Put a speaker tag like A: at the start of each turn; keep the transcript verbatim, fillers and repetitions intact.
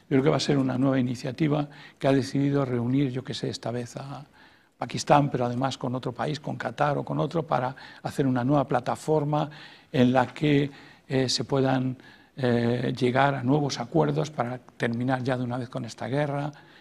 A: Yo creo que va a ser una nueva iniciativa que ha decidido reunir, yo que sé, esta vez a Pakistán, pero además con otro país, con Qatar o con otro, para hacer una nueva plataforma en la que eh, se puedan eh, llegar a nuevos acuerdos para terminar ya de una vez con esta guerra.